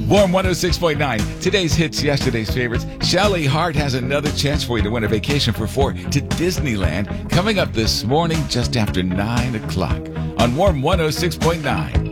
Warm 106.9. Today's hits, yesterday's favorites. Shelly Hart has another chance for you to win a vacation for 4 to Disneyland coming up this morning just after 9 o'clock on Warm 106.9.